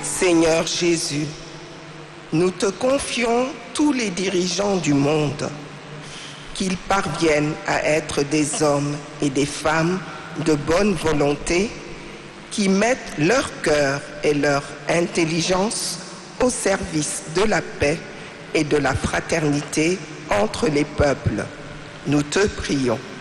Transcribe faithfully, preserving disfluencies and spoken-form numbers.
Seigneur Jésus, nous te confions tous les dirigeants du monde, qu'ils parviennent à être des hommes et des femmes de bonne volonté qui mettent leur cœur et leur intelligence au service de la paix et de la fraternité entre les peuples. Nous te prions.